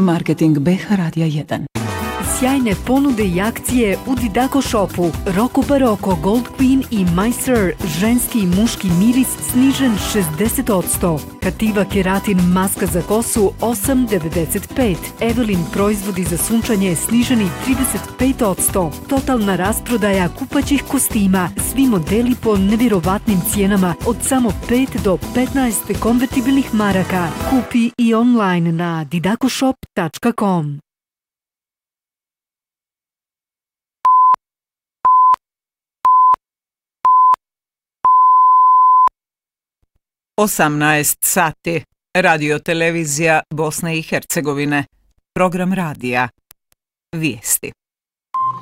Marketing BH Radija 1. Sjajne ponude i akcije u Didako Shopu. Rocco Barocco, Gold Queen i My Sir, ženski i muški miris snižen 60%. Kativa Keratin maska za kosu 8,95. Evelyn proizvodi za sunčanje sniženi 35%. Totalna rasprodaja kupaćih kostima. Svi modeli po nevjerovatnim cijenama od samo 5 do 15 konvertibilnih maraka. Kupi i online na didakoshop.com. 18 sati. Radio televizija Bosne i Hercegovine. Program radija. Vijesti.